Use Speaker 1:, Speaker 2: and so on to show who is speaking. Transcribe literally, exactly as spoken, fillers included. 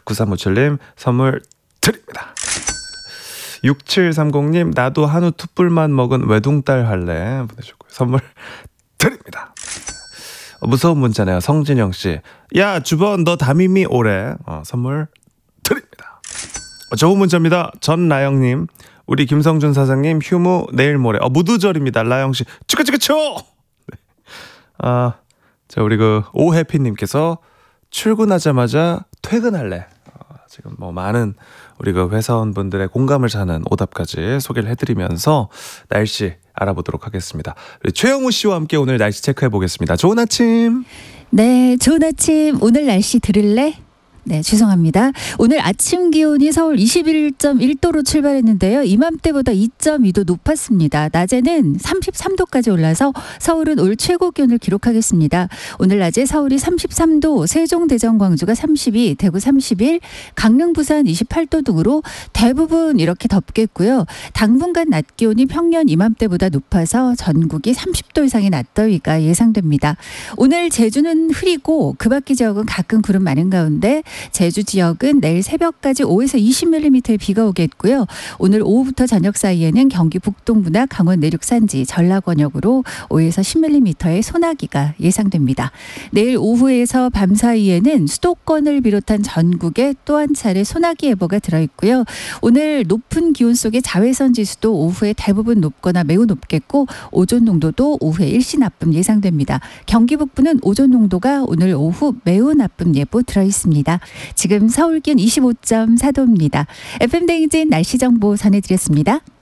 Speaker 1: 구삼오칠님 선물 드립니다. 육칠삼공님 나도 한우 투뿔만 먹은 외동딸 할래 보내주고요. 선물 드립니다. 어, 무서운 문자네요. 성진영씨 야 주번 너 담임이 오래 어, 선물 드립니다. 어, 좋은 문자입니다. 전나영님 우리 김성준 사장님 휴무 내일 모레 어, 무두절입니다. 라영씨 축하축하축. 네. 아, 자 우리 그 오해피님께서 출근하자마자 퇴근할래. 어, 지금 뭐 많은 우리 그 회사원분들의 공감을 사는 오답까지 소개를 해드리면서 날씨 알아보도록 하겠습니다. 우리 최영우 씨와 함께 오늘 날씨 체크해 보겠습니다. 좋은 아침.
Speaker 2: 네, 좋은 아침. 오늘 날씨 들을래? 네, 죄송합니다. 오늘 아침 기온이 서울 이십일 점 일 도로 출발했는데요. 이맘때보다 이 점 이 도 높았습니다. 낮에는 삼십삼 도까지 올라서 서울은 올 최고 기온을 기록하겠습니다. 오늘 낮에 서울이 삼십삼 도, 세종, 대전, 광주가 삼십이, 대구 삼십일, 강릉, 부산 이십팔 도 등으로 대부분 이렇게 덥겠고요. 당분간 낮 기온이 평년 이맘때보다 높아서 전국이 삼십 도 이상의 낮더위가 예상됩니다. 오늘 제주는 흐리고 그 밖의 지역은 가끔 구름 많은 가운데 제주 지역은 내일 새벽까지 오에서 이십 밀리미터의 비가 오겠고요. 오늘 오후부터 저녁 사이에는 경기 북동부나 강원 내륙 산지, 전라 권역으로 오에서 십 밀리미터의 소나기가 예상됩니다. 내일 오후에서 밤 사이에는 수도권을 비롯한 전국에 또 한 차례 소나기 예보가 들어있고요. 오늘 높은 기온 속에 자외선 지수도 오후에 대부분 높거나 매우 높겠고 오존 농도도 오후에 일시 나쁨 예상됩니다. 경기 북부는 오존 농도가 오늘 오후 매우 나쁨 예보 들어있습니다. 지금 서울 기온 이십오 점 사 도입니다. 에프엠 대행진 날씨 정보 전해드렸습니다.